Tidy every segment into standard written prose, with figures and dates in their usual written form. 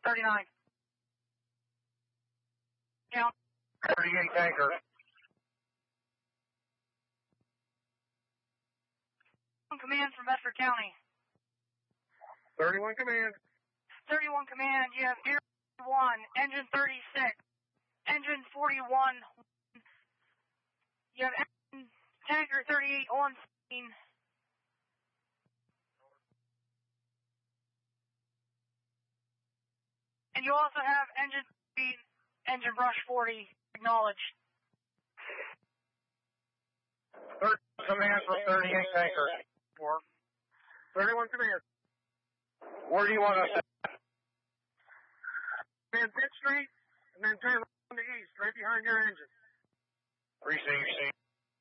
39. Count. 38 tanker. Command from Bedford County. 31 command. 31 command, you have Air 1, engine 36, engine 41, you have engine tanker 38 on scene. And you also have engine 3, engine brush 40, acknowledged. 31 command from 38 tanker. 31 command. Where do you want us at? Man, Pitt Street, and then turn on the east, right behind your engine. Receive.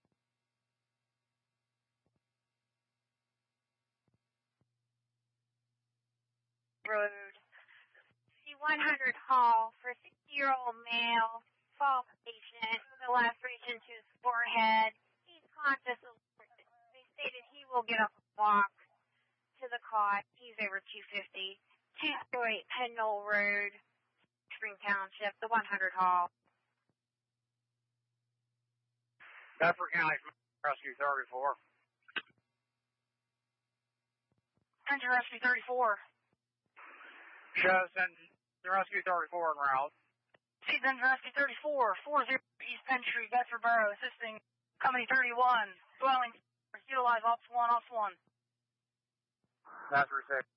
Road. C100 Hall for 60-year-old male, fall patient, the last region to his forehead. He's conscious. They stated he will get up and walk to the cot. He's over 250. 208 Penn Knoll Road, Spring Township, the 100 Hall. Bedford County Rescue 34. Engine Rescue 34. Shows and Rescue 34 en route. Seeds Engine Rescue 34, 40 East Penn Street, Bedford Borough, assisting Company 31, dwelling, utilize Ops 1, Ops 1. That's 6.